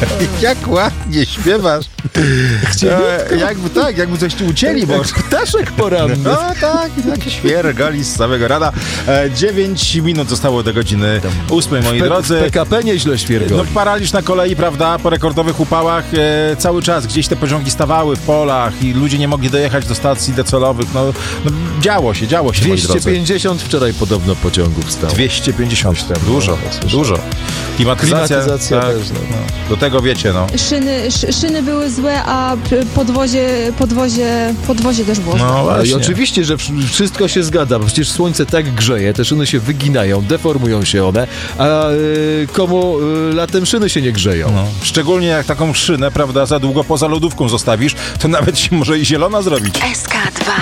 Jak ładnie śpiewasz. Jakby coś ci ucięli, bo... Ptaszek poranny. No tak, taki świergoli z samego rana. 9 minut zostało do godziny 8, moi drodzy. PKP nieźle świergoli. No paraliż na kolei, prawda, po rekordowych upałach cały czas gdzieś te pociągi stawały w polach i ludzie nie mogli dojechać do stacji docelowych. No działo się, moi drodzy. 250 wczoraj podobno pociągów stało. 250, dużo. Klimatyzacja tak, też, no. Do tego wiecie, no. Szyny były złe, a podwozie też było złe. No właśnie. I oczywiście, że wszystko się zgadza, bo przecież słońce tak grzeje, te szyny się wyginają, deformują się one, a komu latem szyny się nie grzeją? No. Szczególnie jak taką szynę, prawda, za długo poza lodówką zostawisz, to nawet się może i zielona zrobić. SK2